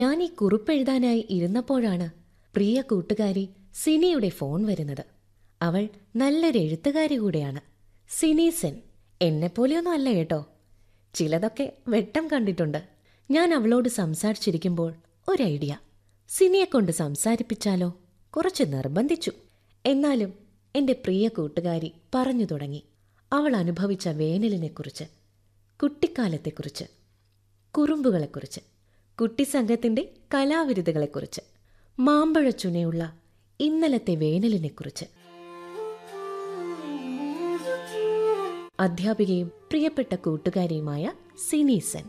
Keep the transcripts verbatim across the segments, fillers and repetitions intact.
ഞാൻ ഈ കുറിപ്പെഴുതാനായി ഇരുന്നപ്പോഴാണ് പ്രിയ കൂട്ടുകാരി സിനിയുടെ ഫോൺ വരുന്നത്. അവൾ നല്ലൊരു എഴുത്തുകാരി കൂടെയാണ്. സിനി സെൻ. എന്നെപ്പോലെയൊന്നും അല്ല കേട്ടോ. ചിലതൊക്കെ വെട്ടം കണ്ടിട്ടുണ്ട്. ഞാൻ അവളോട് സംസാരിച്ചിരിക്കുമ്പോൾ ഒരു ഐഡിയ. സിനിയെക്കൊണ്ട് സംസാരിപ്പിച്ചാലോ? കുറച്ച് നിർബന്ധിച്ചു. എന്നാലും എൻ്റെ പ്രിയ കൂട്ടുകാരി പറഞ്ഞു തുടങ്ങി. അവൾ അനുഭവിച്ച വേനലിനെക്കുറിച്ച്, കുട്ടിക്കാലത്തെക്കുറിച്ച്, കുറുമ്പുകളെക്കുറിച്ച്, കുട്ടിസംഘത്തിൻ്റെ കലാവിരുതുകളെക്കുറിച്ച്, മാമ്പഴച്ചുനയുള്ള ഇന്നലത്തെ വേനലിനെക്കുറിച്ച്. അധ്യാപികയും പ്രിയപ്പെട്ട കൂട്ടുകാരിയുമായ സിനി സെൻ.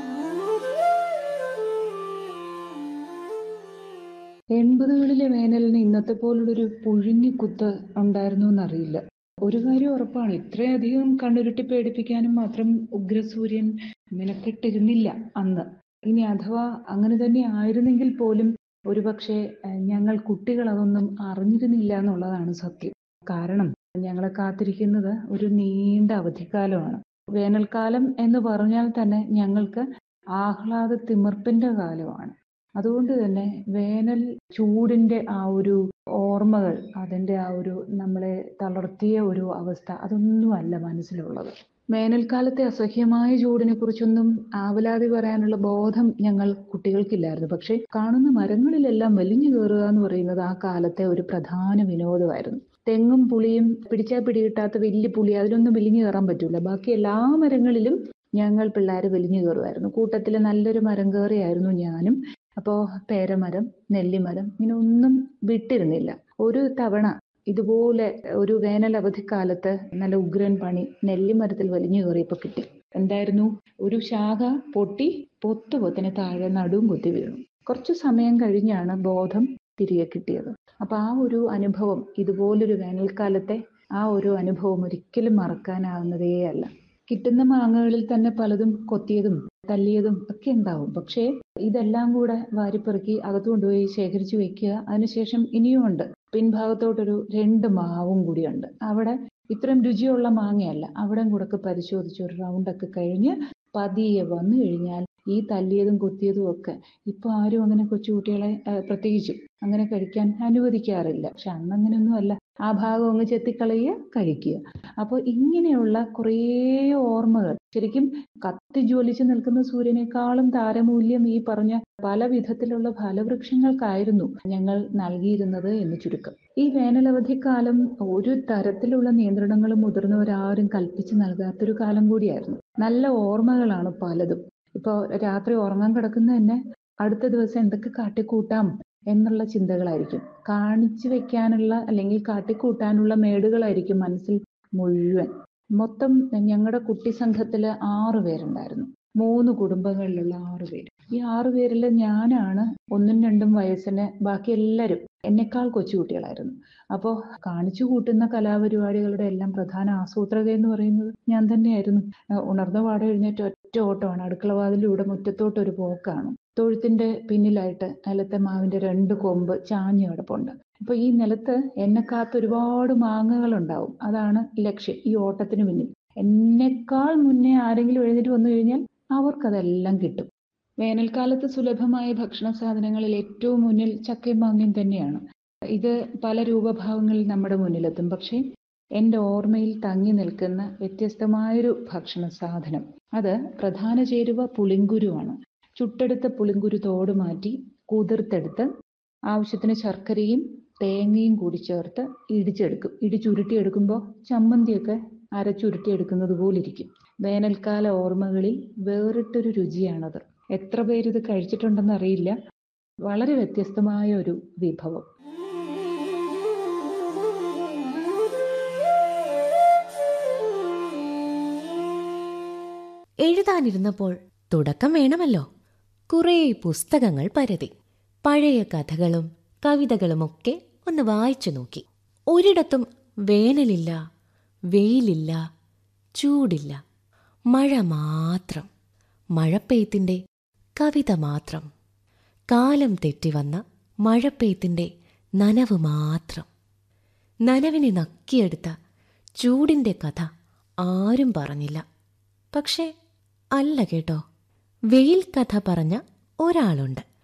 എൺപതുകളിലെ വേനലിന് ഇന്നത്തെ പോലുള്ളൊരു പുഴുങ്ങിക്കുത്ത് ഉണ്ടായിരുന്നു എന്നറിയില്ല. ഒരു കാര്യം ഉറപ്പാണ്, ഇത്രയധികം കണ്ണുരുട്ടി പേടിപ്പിക്കാനും മാത്രം ഉഗ്രസൂര്യൻ മിനക്കെട്ടിരുന്നില്ല അന്ന്. ഇനി അഥവാ അങ്ങനെ തന്നെ ആയിരുന്നെങ്കിൽ പോലും ഒരുപക്ഷെ ഞങ്ങൾ കുട്ടികൾ അതൊന്നും അറിഞ്ഞിരുന്നില്ല എന്നുള്ളതാണ് സത്യം. കാരണം ഞങ്ങളെ കാത്തിരിക്കുന്നത് ഒരു നീണ്ട അവധിക്കാലമാണ്. വേനൽക്കാലം എന്ന് പറഞ്ഞാൽ തന്നെ ഞങ്ങൾക്ക് ആഹ്ലാദ തിമിർപ്പിന്റെ കാലമാണ്. അതുകൊണ്ട് തന്നെ വേനൽ ചൂടിന്റെ ആ ഒരു ഓർമ്മകൾ, അതിന്റെ ആ ഒരു നമ്മളെ തളർത്തിയ ഒരു അവസ്ഥ, അതൊന്നുമല്ല മനസ്സിലുള്ളത്. വേനൽക്കാലത്തെ അസഹ്യമായ ചൂടിനെ കുറിച്ചൊന്നും ആവലാതി പറയാനുള്ള ബോധം ഞങ്ങൾ കുട്ടികൾക്കില്ലായിരുന്നു. പക്ഷെ കാണുന്ന മരങ്ങളിലെല്ലാം വലിഞ്ഞു കയറുക എന്ന് പറയുന്നത് ആ കാലത്തെ ഒരു പ്രധാന വിനോദമായിരുന്നു. തെങ്ങും പുളിയും പിടിച്ചാൽ പിടികിട്ടാത്ത വലിയ പുളി, അതിലൊന്നും വലിഞ്ഞു കയറാൻ പറ്റൂല. ബാക്കി എല്ലാ മരങ്ങളിലും ഞങ്ങൾ പിള്ളേർ വലിഞ്ഞു കയറുമായിരുന്നു. കൂട്ടത്തിൽ നല്ലൊരു മരം കയറിയായിരുന്നു ഞാനും. അപ്പോൾ പേരമരം, നെല്ലിമരം, ഇങ്ങനെ ഒന്നും വിട്ടിരുന്നില്ല. ഒരു തവണ ഇതുപോലെ ഒരു വേനൽ അവധിക്കാലത്ത് നല്ല ഉഗ്രൻ പണി നെല്ലിമരത്തിൽ വലിഞ്ഞു കയറിയപ്പോൾ കിട്ടി. എന്തായിരുന്നു? ഒരു ശാഖ പൊട്ടി പൊത്തു പൊത്തിന് താഴെ നടുവും കുത്തി വീണു. കുറച്ചു സമയം കഴിഞ്ഞാണ് ബോധം തിരികെ കിട്ടിയത്. അപ്പൊ ആ ഒരു അനുഭവം, ഇതുപോലൊരു വേനൽക്കാലത്തെ ആ ഒരു അനുഭവം ഒരിക്കലും മറക്കാനാവുന്നതേ അല്ല. കിട്ടുന്ന മാങ്ങകളിൽ തന്നെ പലതും കൊത്തിയതും തല്ലിയതും ഒക്കെ ഉണ്ടാവും. പക്ഷേ ഇതെല്ലാം കൂടെ വാരിപ്പെറുക്കി അകത്ത് കൊണ്ടുപോയി ശേഖരിച്ചു വെക്കുക. അതിനുശേഷം ഇനിയും ഉണ്ട്. പിൻഭാഗത്തോട്ടൊരു രണ്ട് മാവും കൂടിയുണ്ട്. അവിടെ ഇത്രയും രുചിയുള്ള മാങ്ങയല്ല. അവിടെ കൂടെ പരിശോധിച്ച് ഒരു റൗണ്ടൊക്കെ കഴിഞ്ഞ് പതിയെ വന്നു കഴിഞ്ഞാൽ ഈ തല്ലിയതും കൊത്തിയതും ഒക്കെ ഇപ്പൊ ആരും അങ്ങനെ കൊച്ചുകുട്ടികളെ പ്രത്യേകിച്ചും അങ്ങനെ കഴിക്കാൻ അനുവദിക്കാറില്ല. പക്ഷെ അന്നങ്ങനെയൊന്നും അല്ല. ആ ഭാഗം അങ്ങ് ചെത്തിക്കളയുക, കഴിക്കുക. അപ്പോൾ ഇങ്ങനെയുള്ള കുറേ ഓർമ്മകൾ, ശരിക്കും കത്തി ജ്വലിച്ച് നിൽക്കുന്ന സൂര്യനേക്കാളും താരമൂല്യം ഈ പറഞ്ഞ പല വിധത്തിലുള്ള ഫലവൃക്ഷങ്ങൾക്കായിരുന്നു ഞങ്ങൾ നൽകിയിരുന്നത് എന്ന് ചുരുക്കം. ഈ വേനലവധിക്കാലം ഒരു തരത്തിലുള്ള നിയന്ത്രണങ്ങളും മുതിർന്നവരാരും കൽപ്പിച്ച് നൽകാത്തൊരു കാലം കൂടിയായിരുന്നു. നല്ല ഓർമ്മകളാണ് പലതും. ഇപ്പൊ രാത്രി ഉറങ്ങാൻ കിടക്കുന്ന തന്നെ അടുത്ത ദിവസം എന്തൊക്കെ കാട്ടിക്കൂട്ടാം എന്നുള്ള ചിന്തകളായിരിക്കും. കാണിച്ചു വെക്കാനുള്ള അല്ലെങ്കിൽ കാട്ടിക്കൂട്ടാനുള്ള മേടുകളായിരിക്കും മനസ്സിൽ മുഴുവൻ. മൊത്തം ഞങ്ങളുടെ കുട്ടി സംഘത്തില് ആറു പേരുണ്ടായിരുന്നു. മൂന്ന് കുടുംബങ്ങളിലുള്ള ആറു പേര്. ഈ ആറു പേരിൽ ഞാനാണ് ഒന്നും രണ്ടും വയസ്സിന്, ബാക്കി എല്ലാവരും എന്നെക്കാൾ കൊച്ചുകുട്ടികളായിരുന്നു. അപ്പോൾ കാണിച്ചു കൂട്ടുന്ന കലാപരിപാടികളുടെ എല്ലാം പ്രധാന ആസൂത്രക എന്ന് പറയുന്നത് ഞാൻ തന്നെയായിരുന്നു. ഉണർന്ന പാടെ എഴുന്നേറ്റ് ഒറ്റ ഓട്ടമാണ്. അടുക്കളവാതിലൂടെ മുറ്റത്തോട്ടൊരു പോക്കാണ്. തൊഴുത്തിന്റെ പിന്നിലായിട്ട് നിലത്തെ മാവിന്റെ രണ്ട് കൊമ്പ് ചാഞ്ഞു കിടപ്പുണ്ട്. അപ്പൊ ഈ നിലത്ത് എന്നെ കാത്ത് ഒരുപാട് മാങ്ങകൾ ഉണ്ടാവും. അതാണ് ലക്ഷ്യം ഈ ഓട്ടത്തിന് പിന്നിൽ. എന്നെക്കാൾ മുന്നേ ആരെങ്കിലും എഴുന്നേറ്റ് വന്നു കഴിഞ്ഞാൽ അവർക്കതെല്ലാം കിട്ടും. വേനൽക്കാലത്ത് സുലഭമായ ഭക്ഷണ സാധനങ്ങളിൽ ഏറ്റവും മുന്നിൽ ചക്കയും മാങ്ങയും തന്നെയാണ്. ഇത് പല രൂപഭാവങ്ങളിൽ നമ്മുടെ മുന്നിലെത്തും. പക്ഷേ എൻ്റെ ഓർമ്മയിൽ തങ്ങി നിൽക്കുന്ന വ്യത്യസ്തമായൊരു ഭക്ഷണ സാധനം, അത് പ്രധാന ചേരുവ പുളിങ്കുരുവാണ്. ചുട്ടെടുത്ത പുളിങ്കുരു തോട് മാറ്റി കുതിർത്തെടുത്ത് ആവശ്യത്തിന് ശർക്കരയും തേങ്ങയും കൂടി ചേർത്ത് ഇടിച്ചെടുക്കും. ഇടിച്ചുരുട്ടിയെടുക്കുമ്പോൾ ചമ്മന്തിയൊക്കെ അരച്ചുരുട്ടിയെടുക്കുന്നത് പോലിരിക്കും. വേനൽക്കാല ഓർമ്മകളിൽ വേറിട്ടൊരു രുചിയാണത്. എത്ര പേരിത് കഴിച്ചിട്ടുണ്ടെന്ന് അറിയില്ല. വളരെ വ്യത്യസ്തമായ ഒരു വിഭവം. എഴുതാനിരുന്നപ്പോൾ തുടക്കം വേണമല്ലോ. കുറേ പുസ്തകങ്ങൾ പരതി. പഴയ കഥകളും കവിതകളുമൊക്കെ ഒന്ന് വായിച്ചു നോക്കി. ഒരിടത്തും വേനലില്ല, വെയിലില്ല, ചൂടില്ല, മഴ മാത്രം. മഴപ്പെയ്ത്തിന്റെ കവിത മാത്രം. കാലം തെറ്റി വന്ന മഴപ്പെയ്ത്തിന്റെ നനവ് മാത്രം. നനവിനെ നക്കിയെടുത്ത ചൂടിന്റെ കഥ ആരും പറഞ്ഞില്ല. പക്ഷേ അല്ല കേട്ടോ, വെയിൽ കഥ പറഞ്ഞ ഒരാളുണ്ട്.